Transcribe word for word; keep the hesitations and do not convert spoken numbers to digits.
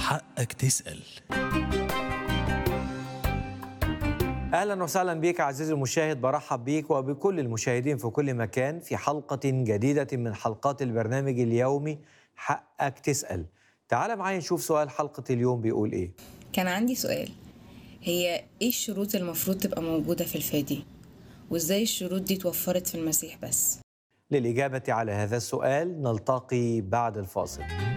حقك تسأل. أهلا وسهلا بك عزيزي المشاهد، برحب بك وبكل المشاهدين في كل مكان في حلقة جديدة من حلقات البرنامج اليومي حقك تسأل. تعال معايا نشوف سؤال حلقة اليوم بيقول إيه. كان عندي سؤال، هي ايه الشروط المفروض تبقى موجودة في الفدية؟ وازاي الشروط دي اتوفرت في المسيح بس؟ للإجابة على هذا السؤال نلتقي بعد الفاصل.